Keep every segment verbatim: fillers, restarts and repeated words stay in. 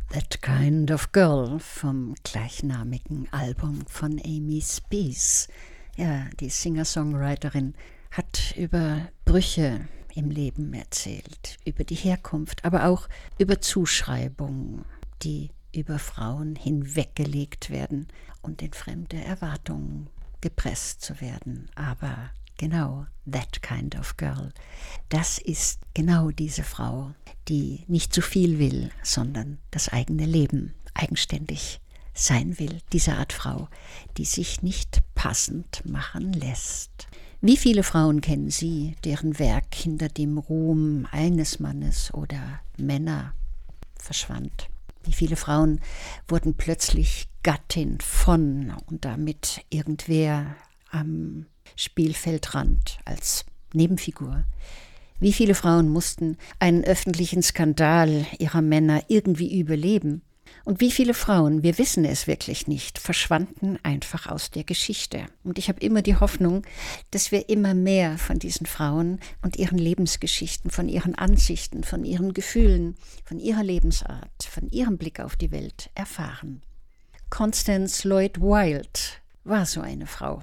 That Kind of Girl vom gleichnamigen Album von Amy Speas. Ja, die Singer-Songwriterin hat über Brüche im Leben erzählt, über die Herkunft, aber auch über Zuschreibungen, die über Frauen hinweggelegt werden und in fremde Erwartungen gepresst zu werden. Aber genau, that kind of girl, das ist genau diese Frau, die nicht zu viel will, sondern das eigene Leben eigenständig sein will. Diese Art Frau, die sich nicht passend machen lässt. Wie viele Frauen kennen Sie, deren Werk hinter dem Ruhm eines Mannes oder Männer verschwand? Wie viele Frauen wurden plötzlich Gattin von und damit irgendwer am Spielfeldrand als Nebenfigur? Wie viele Frauen mussten einen öffentlichen Skandal ihrer Männer irgendwie überleben? Und wie viele Frauen, wir wissen es wirklich nicht, verschwanden einfach aus der Geschichte. Und ich habe immer die Hoffnung, dass wir immer mehr von diesen Frauen und ihren Lebensgeschichten, von ihren Ansichten, von ihren Gefühlen, von ihrer Lebensart, von ihrem Blick auf die Welt erfahren. Constance Lloyd Wilde war so eine Frau.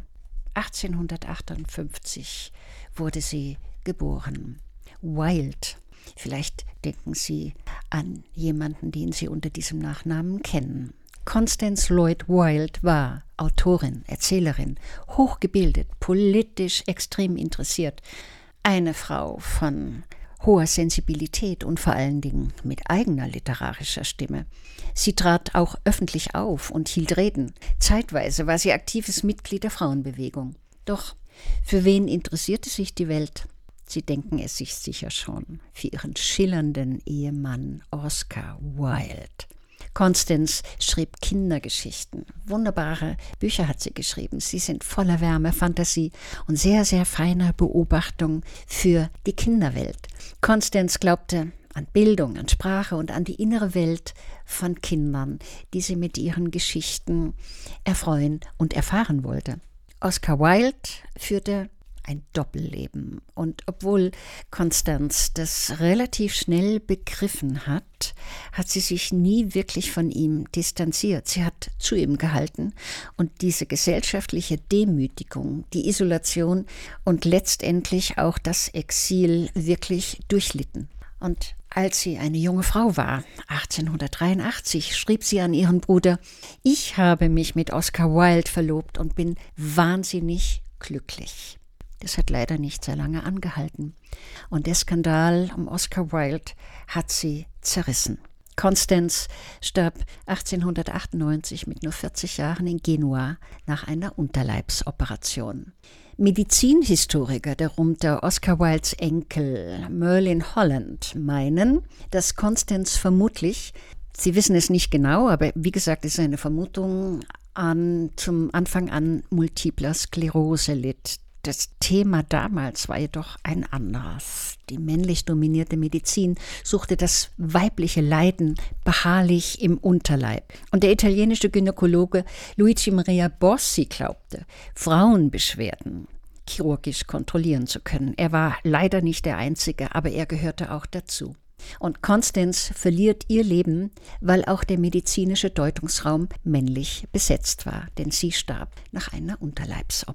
achtzehnhundertachtundfünfzig wurde sie geboren. Wilde. Vielleicht denken Sie an jemanden, den Sie unter diesem Nachnamen kennen. Constance Lloyd Wilde war Autorin, Erzählerin, hochgebildet, politisch extrem interessiert. Eine Frau von hoher Sensibilität und vor allen Dingen mit eigener literarischer Stimme. Sie trat auch öffentlich auf und hielt Reden. Zeitweise war sie aktives Mitglied der Frauenbewegung. Doch für wen interessierte sich die Welt? Sie denken es sich sicher schon, für ihren schillernden Ehemann Oscar Wilde. Constance schrieb Kindergeschichten. Wunderbare Bücher hat sie geschrieben. Sie sind voller Wärme, Fantasie und sehr, sehr feiner Beobachtung für die Kinderwelt. Constance glaubte an Bildung, an Sprache und an die innere Welt von Kindern, die sie mit ihren Geschichten erfreuen und erfahren wollte. Oscar Wilde führte ein Doppelleben. Und obwohl Constance das relativ schnell begriffen hat, hat sie sich nie wirklich von ihm distanziert. Sie hat zu ihm gehalten und diese gesellschaftliche Demütigung, die Isolation und letztendlich auch das Exil wirklich durchlitten. Und als sie eine junge Frau war, achtzehnhundertdreiundachtzig, schrieb sie an ihren Bruder: Ich habe mich mit Oscar Wilde verlobt und bin wahnsinnig glücklich. Das hat leider nicht sehr lange angehalten. Und der Skandal um Oscar Wilde hat sie zerrissen. Constance starb achtzehnhundertachtundneunzig mit nur vierzig Jahren in Genua nach einer Unterleibsoperation. Medizinhistoriker, darunter Oscar Wildes Enkel Merlin Holland, meinen, dass Constance vermutlich, sie wissen es nicht genau, aber wie gesagt, es ist eine Vermutung, an, zum Anfang an multipler Sklerose litt. Das Thema damals war jedoch ein anderes. Die männlich dominierte Medizin suchte das weibliche Leiden beharrlich im Unterleib. Und der italienische Gynäkologe Luigi Maria Bossi glaubte, Frauenbeschwerden chirurgisch kontrollieren zu können. Er war leider nicht der Einzige, aber er gehörte auch dazu. Und Constance verliert ihr Leben, weil auch der medizinische Deutungsraum männlich besetzt war, denn sie starb nach einer Unterleibsoperation.